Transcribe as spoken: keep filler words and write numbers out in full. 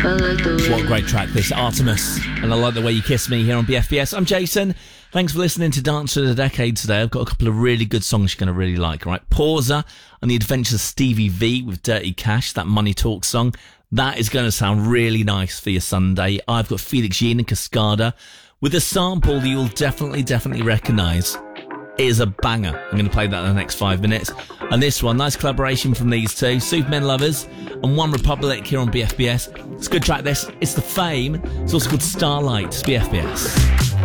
What a great track this, Artemis. And I like the way you kiss me here on B F B S. I'm Jason. Thanks for listening to Dance of the Decade today. I've got a couple of really good songs you're going to really like, all right? Pauser and The Adventures of Stevie V with Dirty Cash, that Money Talk song. That is going to sound really nice for your Sunday. I've got Felix Jean and Cascada with a sample that you'll definitely, definitely recognise. It is a banger. I'm going to play that in the next five minutes. And this one, nice collaboration from these two, Supermen Lovers and One Republic here on B F B S. It's a good track, this. It's The Fame. It's also called Starlight. It's B F B S.